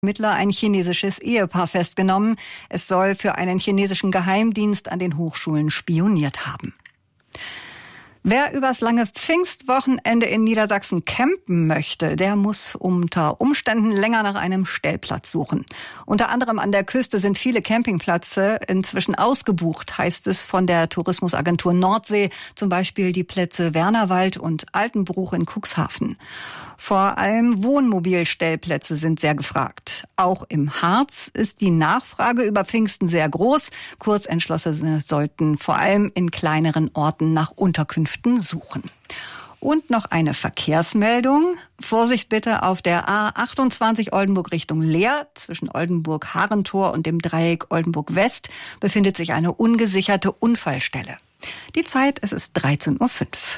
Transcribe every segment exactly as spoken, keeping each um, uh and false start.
Ermittler ein chinesisches Ehepaar festgenommen. Es soll für einen chinesischen Geheimdienst an den Hochschulen spioniert haben. Wer übers lange Pfingstwochenende in Niedersachsen campen möchte, der muss unter Umständen länger nach einem Stellplatz suchen. Unter anderem an der Küste sind viele Campingplätze inzwischen ausgebucht, heißt es von der Tourismusagentur Nordsee, zum Beispiel die Plätze Wernerwald und Altenbruch in Cuxhaven. Vor allem Wohnmobilstellplätze sind sehr gefragt. Auch im Harz ist die Nachfrage über Pfingsten sehr groß. Kurzentschlossene sollten vor allem in kleineren Orten nach Unterkünften suchen. Und noch eine Verkehrsmeldung. Vorsicht bitte auf der A achtundzwanzig Oldenburg Richtung Leer. Zwischen Oldenburg-Harentor und dem Dreieck Oldenburg West befindet sich eine ungesicherte Unfallstelle. Die Zeit, es ist dreizehn Uhr fünf.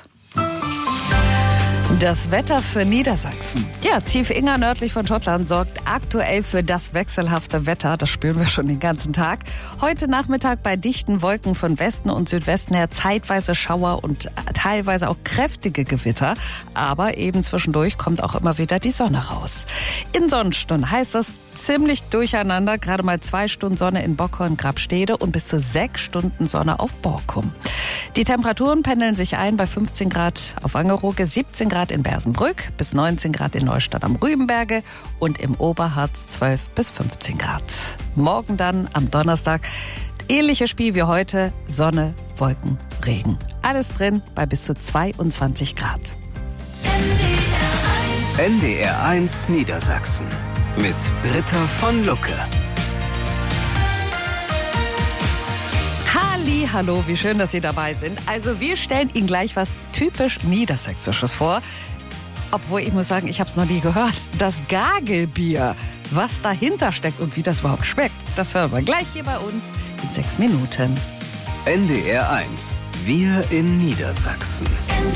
Das Wetter für Niedersachsen. Ja, Tief-Inger nördlich von Schottland sorgt aktuell für das wechselhafte Wetter. Das spüren wir schon den ganzen Tag. Heute Nachmittag bei dichten Wolken von Westen und Südwesten her zeitweise Schauer und teilweise auch kräftige Gewitter. Aber eben zwischendurch kommt auch immer wieder die Sonne raus. In Sonnenstunden heißt das ziemlich durcheinander. Gerade mal zwei Stunden Sonne in Bockhorn-Grabstede und bis zu sechs Stunden Sonne auf Borkum. Die Temperaturen pendeln sich ein bei fünfzehn Grad auf Angeroge, siebzehn Grad in Bersenbrück, bis neunzehn Grad in Neustadt am Rübenberge und im Oberharz zwölf bis fünfzehn Grad. Morgen dann am Donnerstag ähnliches Spiel wie heute, Sonne, Wolken, Regen. Alles drin bei bis zu zweiundzwanzig Grad. N D R eins Niedersachsen mit Britta von Lucke. Halli, hallo, wie schön, dass Sie dabei sind. Also wir stellen Ihnen gleich was typisch Niedersächsisches vor. Obwohl, ich muss sagen, ich habe es noch nie gehört. Das Gagelbier. Was dahinter steckt und wie das überhaupt schmeckt, das hören wir gleich hier bei uns in sechs Minuten. N D R eins. Wir in Niedersachsen.